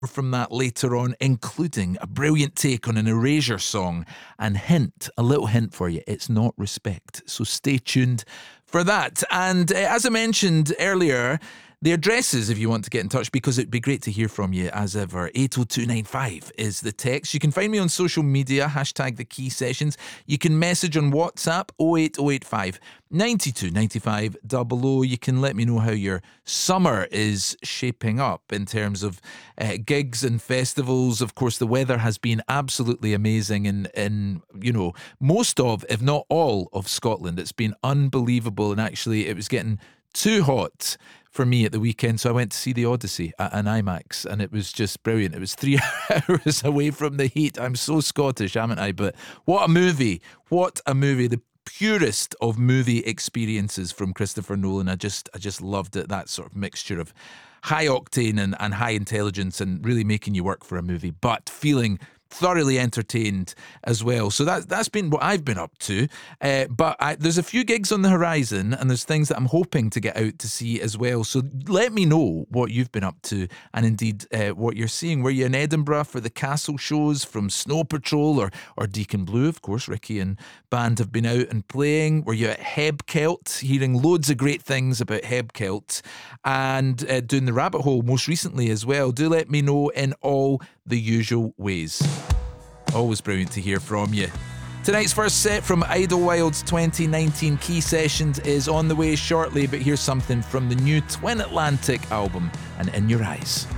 from that later on, including a brilliant take on an Erasure song. And a little hint for you, it's not Respect. So stay tuned for that. And as I mentioned earlier, the addresses, if you want to get in touch, because it'd be great to hear from you as ever. 80295 is the text. You can find me on social media, hashtag the Key Sessions. You can message on WhatsApp, 08085 9295 00. You can let me know how your summer is shaping up in terms of gigs and festivals. Of course, the weather has been absolutely amazing in most of, if not all, of Scotland. It's been unbelievable, and actually it was getting too hot for me at the weekend, so I went to see The Odyssey at an IMAX, and it was just brilliant. It was 3 hours away from the heat. I'm so Scottish, haven't I? But what a movie. What a movie. The purest of movie experiences from Christopher Nolan. I just loved it. That sort of mixture of high octane and high intelligence and really making you work for a movie, but feeling thoroughly entertained as well. So that's been what I've been up to. But there's a few gigs on the horizon, and there's things that I'm hoping to get out to see as well. So let me know what you've been up to, and indeed what you're seeing. Were you in Edinburgh for the Castle shows from Snow Patrol or Deacon Blue? Of course, Ricky and band have been out and playing. Were you at Hebkelt? Hearing loads of great things about Hebkelt, and doing the Rabbit Hole most recently as well. Do let me know in all the usual ways. Always brilliant to hear from you. Tonight's first set from Idlewild's 2019 Key Sessions is on the way shortly, but here's something from the new Twin Atlantic album and In Your Eyes.